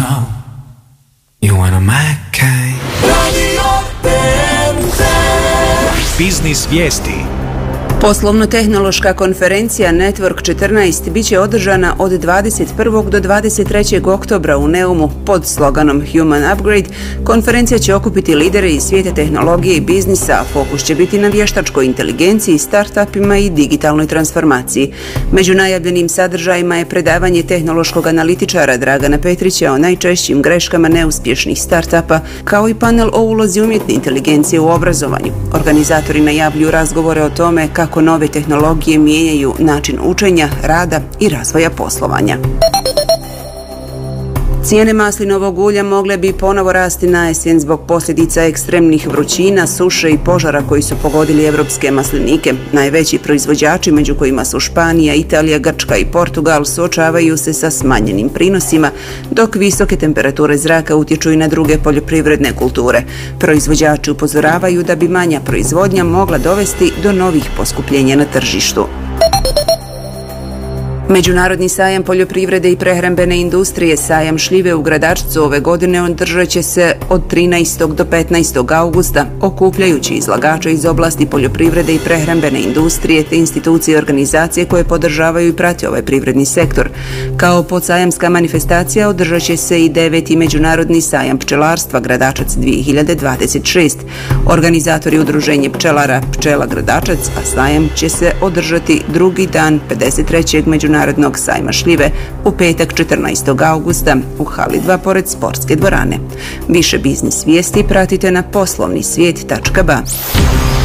know you wanna make it. Biznis vijesti. Poslovno-tehnološka konferencija Network 14 bit će održana od 21. do 23. oktobra u Neumu pod sloganom Human Upgrade. Konferencija će okupiti lidere iz svijeta tehnologije i biznisa, a fokus će biti na vještačkoj inteligenciji, startupima i digitalnoj transformaciji. Među najavljenim sadržajima je predavanje tehnološkog analitičara Dragana Petrića o najčešćim greškama neuspješnih startupa, kao i panel o ulozi umjetne inteligencije u obrazovanju. Organizatori najavljuju razgovore o tome kako nove tehnologije mijenjaju način učenja, rada i razvoja poslovanja. Cijene maslinovog ulja mogle bi ponovo rasti na jesen zbog posljedica ekstremnih vrućina, suše i požara koji su pogodili evropske maslinike. Najveći proizvođači, među kojima su Španija, Italija, Grčka i Portugal, suočavaju se sa smanjenim prinosima, dok visoke temperature zraka utječu i na druge poljoprivredne kulture. Proizvođači upozoravaju da bi manja proizvodnja mogla dovesti do novih poskupljenja na tržištu. Međunarodni sajam poljoprivrede i prehrambene industrije, sajam šljive u Gradačcu ove godine održat će se od 13. do 15. augusta, okupljajući izlagače iz oblasti poljoprivrede i prehrambene industrije te institucije i organizacije koje podržavaju i prate ovaj privredni sektor. Kao podsajamska manifestacija održat će se i 9. međunarodni sajam pčelarstva Gradačac 2026. Organizatori udruženje pčelara Pčela Gradačac, a sajam će se održati drugi dan 53. međunarodnog sajma šljive u petak 14. augusta u hali 2 pored sportske dvorane. Više biznis vijesti pratite na poslovnisvijet.ba.